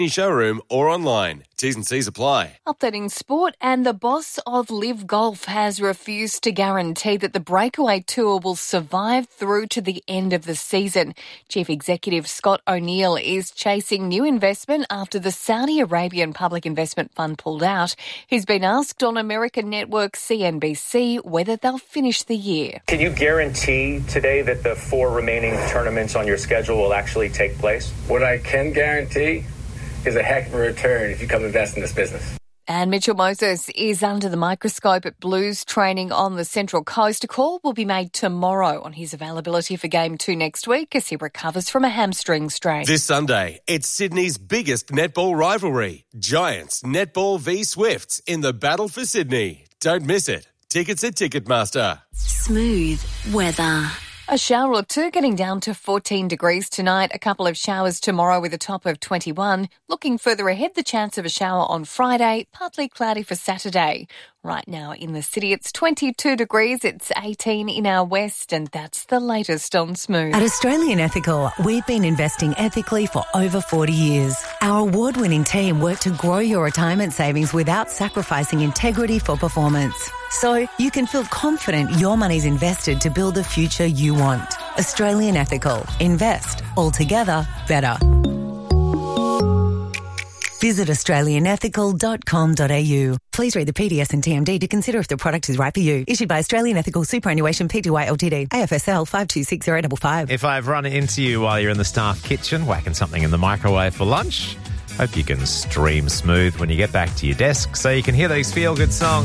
showroom or online. T's and C's apply. Updating sport, and the boss of Live Golf has refused to guarantee that the Breakaway Tour will survive through to the end of the season. Chief Executive Scott O'Neill is chasing new investment after the Saudi Arabian Public Investment Fund pulled out. He's been asked on American network CNBC whether they'll finish the year. Can you guarantee today that the 4 remaining tournaments on your schedule will actually take place? What I can guarantee is a heck of a return if you come invest in this business. And Mitchell Moses is under the microscope at Blues training on the Central Coast. A call will be made tomorrow on his availability for Game 2 next week as he recovers from a hamstring strain. This Sunday, it's Sydney's biggest netball rivalry. Giants Netball v Swifts in the battle for Sydney. Don't miss it. Tickets at Ticketmaster. Smooth weather. A shower or two, getting down to 14 degrees tonight. A couple of showers tomorrow with a top of 21. Looking further ahead, the chance of a shower on Friday, partly cloudy for Saturday. Right now in the city, it's 22 degrees. It's 18 in our west, and that's the latest on Smooth. At Australian Ethical, we've been investing ethically for over 40 years. Our award-winning team work to grow your retirement savings without sacrificing integrity for performance. So you can feel confident your money's invested to build the future you want. Australian Ethical. Invest. Altogether better. Visit australianethical.com.au. Please read the PDS and TMD to consider if the product is right for you. Issued by Australian Ethical Superannuation Pty Ltd. AFSL 526055. If I've run into you while you're in the staff kitchen, whacking something in the microwave for lunch, hope you can stream Smooth when you get back to your desk so you can hear these feel-good songs.